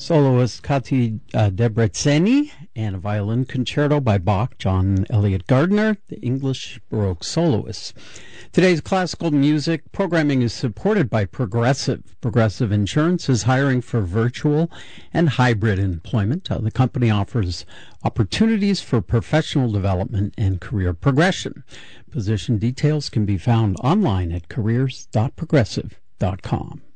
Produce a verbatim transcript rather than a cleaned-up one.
Soloist Kati uh, Debreceni, and a violin concerto by Bach, John Elliott Gardner, the English Baroque soloists. Today's classical music programming is supported by Progressive. Progressive Insurance is hiring for virtual and hybrid employment. Uh, the company offers opportunities for professional development and career progression. Position details can be found online at careers dot progressive dot com.